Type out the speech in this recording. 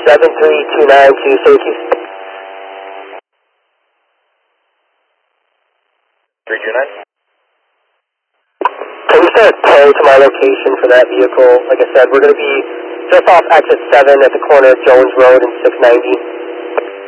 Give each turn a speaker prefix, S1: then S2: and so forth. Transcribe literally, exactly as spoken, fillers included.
S1: seven three two nine to Syracuse.
S2: three two nine.
S1: Can you start tow to my location for that vehicle? Like I said, we're going to be just off exit seven at the corner of Jones Road and six ninety.